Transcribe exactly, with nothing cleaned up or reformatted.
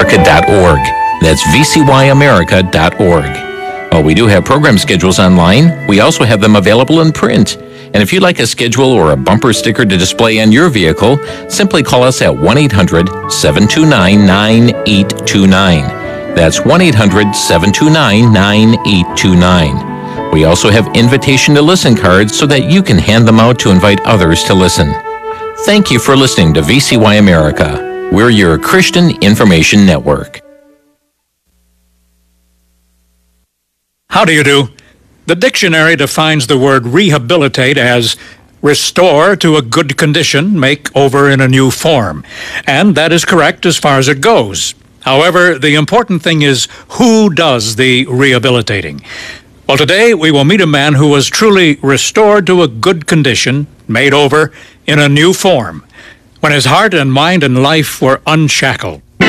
dot org. That's V C Y America dot org. While we do have program schedules online, we also have them available in print. And if you'd like a schedule or a bumper sticker to display on your vehicle, simply call us at one eight hundred, seven two nine, nine eight two nine. That's one eight hundred, seven two nine, nine eight two nine. We also have invitation to listen cards so that you can hand them out to invite others to listen. Thank you for listening to V C Y America. We're your Christian Information Network. How do you do? The dictionary defines the word rehabilitate as restore to a good condition, make over in a new form. And that is correct as far as it goes. However, the important thing is who does the rehabilitating. Well, today we will meet a man who was truly restored to a good condition, made over in a new form, when his heart and mind and life were unshackled.